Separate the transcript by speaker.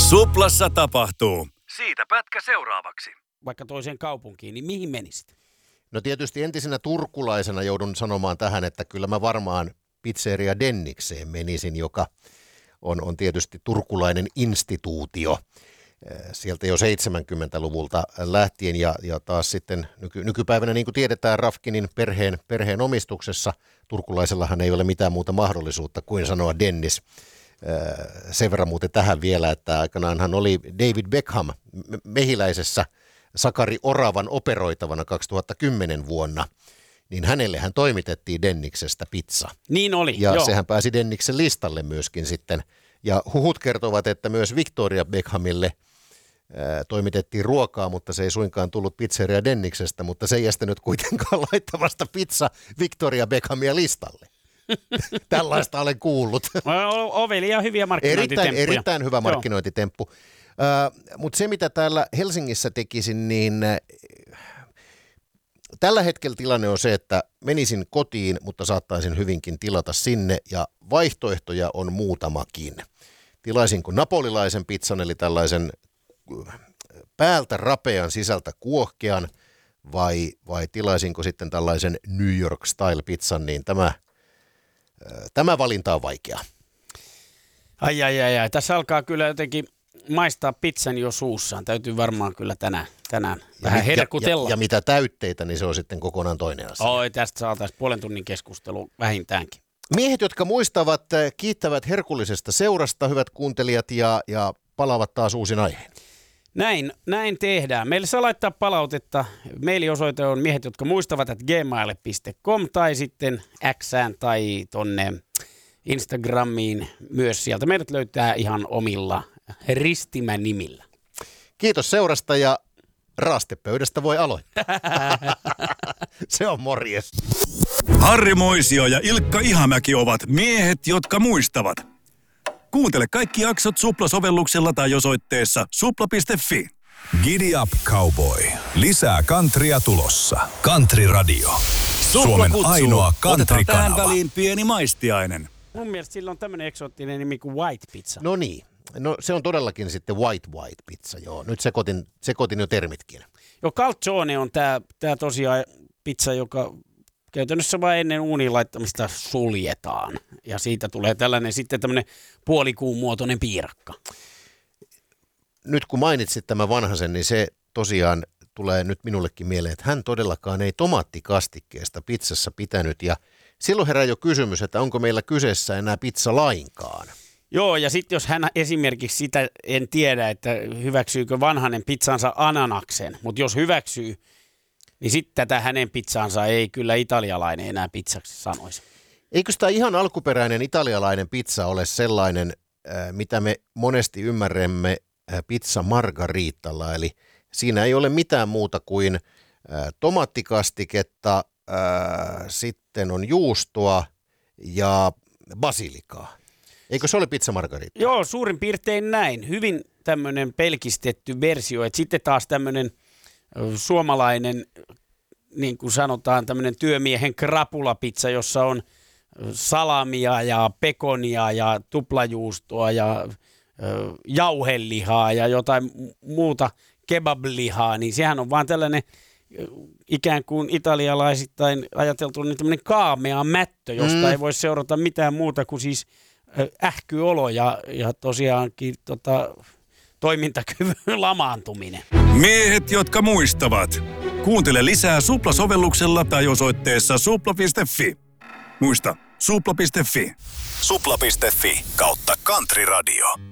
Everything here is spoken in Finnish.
Speaker 1: Suplassa tapahtuu. Siitä pätkä seuraavaksi.
Speaker 2: Vaikka toiseen kaupunkiin, niin mihin menisit?
Speaker 3: No tietysti entisenä turkulaisena joudun sanomaan tähän, että kyllä mä varmaan Pizzeria Dennikseen menisin, joka on tietysti turkulainen instituutio. Sieltä jo 70-luvulta lähtien ja taas sitten nykypäivänä, niin kuin tiedetään, Rafkinin perheen omistuksessa turkulaisellahan ei ole mitään muuta mahdollisuutta kuin sanoa Dennis. Sen verran muuten tähän vielä, että aikanaanhan oli David Beckham Mehiläisessä Sakari Oravan operoitavana 2010 vuonna, niin hänellehän toimitettiin Denniksestä pizza.
Speaker 2: Niin oli,
Speaker 3: ja
Speaker 2: joo.
Speaker 3: sehän pääsi Denniksen listalle myöskin sitten. Ja huhut kertovat, että myös Victoria Beckhamille toimitettiin ruokaa, mutta se ei suinkaan tullut Pizzeria Denniksestä, mutta se ei estänyt kuitenkaan laittamasta pizza Victoria Beckhamia listalle. Tällaista olen kuullut.
Speaker 2: Ovelia hyviä markkinointitemppuja.
Speaker 3: Erittäin hyvä markkinointitemppu. Mutta se, mitä täällä Helsingissä tekisin, niin tällä hetkellä tilanne on se, että menisin kotiin, mutta saattaisin hyvinkin tilata sinne, ja vaihtoehtoja on muutamakin. Tilaisinko napolilaisen pizzan, eli tällaisen päältä rapean, sisältä kuohkean, vai tilaisinko sitten tällaisen New York style pizzan, niin tämä valinta on vaikea.
Speaker 2: Ai. Tässä alkaa kyllä jotenkin maistaa pizzan jo suussaan. Täytyy varmaan kyllä tänään vähän herkutella.
Speaker 3: Ja mitä täytteitä, niin se on sitten kokonaan toinen asia.
Speaker 2: Oi, tästä saataisiin puolen tunnin keskustelu vähintäänkin.
Speaker 3: Miehet, jotka muistavat, kiittävät herkullisesta seurasta, hyvät kuuntelijat, ja palaavat taas uusin aiheen.
Speaker 2: Näin tehdään. Meille saa laittaa palautetta. Mailiosoite on miehet, jotka muistavat, @gmail.com tai sitten Xään tai tonne Instagramiin myös sieltä. Meidät löytää ihan omilla ristimänimillä.
Speaker 3: Kiitos seurasta ja raastepöydästä voi aloittaa. Se on morjes.
Speaker 1: Harri Moisio ja Ilkka Ihamäki ovat miehet, jotka muistavat. Kuuntele kaikki jaksot Supla-sovelluksella tai osoitteessa supla.fi.
Speaker 4: Giddy up, cowboy. Lisää countrya tulossa. Country Radio. Suomen ainoa country-kanava.
Speaker 1: Tähän väliin pieni maistiainen.
Speaker 2: Mun mielestä sillä on tämmöinen eksoottinen nimi kuin White Pizza.
Speaker 3: No niin. No se on todellakin sitten white pizza, joo. Nyt sekoitin jo termitkin.
Speaker 2: Joo, calzone on tää tosiaan pizza, joka käytännössä vain ennen uuniin laittamista suljetaan. Ja siitä tulee tämmöinen puolikuun muotoinen piirakka.
Speaker 3: Nyt kun mainitsit tämän vanhasen, niin se tosiaan tulee nyt minullekin mieleen, että hän todellakaan ei tomaattikastikkeesta pizzassa pitänyt. Ja silloin herää jo kysymys, että onko meillä kyseessä enää pizza lainkaan.
Speaker 2: Joo, ja sitten jos hän esimerkiksi sitä, en tiedä, että hyväksyykö vanhanen pizzansa ananaksen, mutta jos hyväksyy, niin sitten tätä hänen pizzansa ei kyllä italialainen enää pizzaksi sanoisi.
Speaker 3: Eikö tämä ihan alkuperäinen italialainen pizza ole sellainen, mitä me monesti ymmärrämme pizza margaritalla, eli siinä ei ole mitään muuta kuin tomaattikastiketta, sitten on juustoa ja basilikaa. Eikö se ole pizza margarita?
Speaker 2: Joo, suurin piirtein näin. Hyvin tämmöinen pelkistetty versio, että sitten taas tämmöinen suomalainen, niin kuin sanotaan, tämmöinen työmiehen krapulapizza, jossa on salamia ja pekonia ja tuplajuustoa ja jauhelihaa ja jotain muuta kebablihaa, niin sehän on vaan tällainen ikään kuin italialaisittain ajateltu niin tämmöinen kaamea mättö, josta ei voi seurata mitään muuta kuin siis ähkyolo ja tosiaankin toimintakyvyn lamaantuminen.
Speaker 1: Miehet, jotka muistavat. Kuuntele lisää Supla-sovelluksella tai osoitteessa supla.fi. Muista, supla.fi.
Speaker 4: Supla.fi/Country Radio.